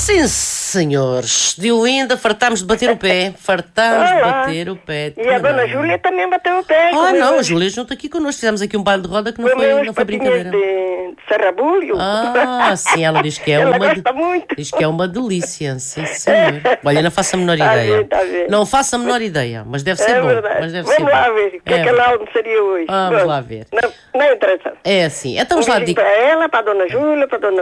Sim, senhores. De Olinda, fartámos de bater o pé. Fartámos de bater o pé. E a dona Júlia também bateu o pé. Não, a Júlia junto aqui connosco. Fizemos aqui um baile de roda que não foi brincadeira. De sarrabulho. Sim, ela diz que é ela gosta muito. Diz que é uma delícia. Sim, senhor. Olha, não faço a menor ideia. Tá bem. Não faço a menor ideia, mas deve ser bom. Verdade. Mas deve Vamos ser lá bom. ver o que é que ela almoçaria hoje. Vamos lá ver. Não interessa. É assim. Então, Para ela, para a dona Júlia, para a dona